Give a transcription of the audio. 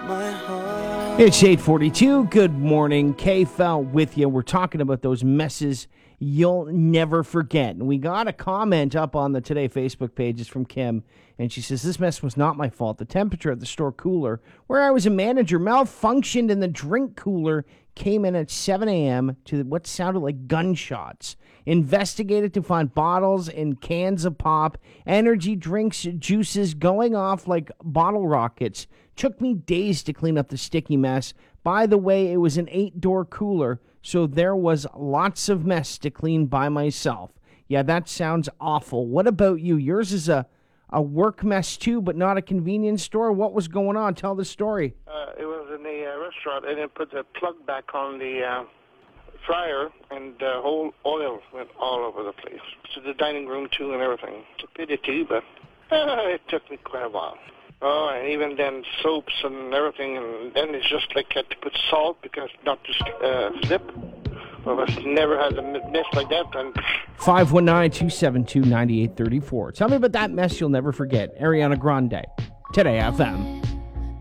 my heart. It's 8:42. Good morning. KFL with you. We're talking about those messes you'll never forget. And we got a comment up on the Today Facebook page. It's from Kim. And she says, this mess was not my fault. The temperature at the store cooler, where I was a manager, malfunctioned and the drink cooler came in at 7 a.m. to what sounded like gunshots. Investigated to find bottles and cans of pop, energy drinks, juices going off like bottle rockets. Took me days to clean up the sticky mess. By the way, it was an 8-door cooler, so there was lots of mess to clean by myself. Yeah, that sounds awful. What about you? Yours is a work mess too, but not a convenience store? What was going on? Tell the story. It was in the restaurant, and it put the plug back on the fryer, and the whole oil went all over the place. To the dining room, too, and everything. It's a pity, too, but it took me quite a while. Oh, and even then soaps and everything, and then it's just like had to put salt because not to slip. Well, I've never had a mess like that. 519-272-9834. Tell me about that mess you'll never forget. Ariana Grande, Today FM.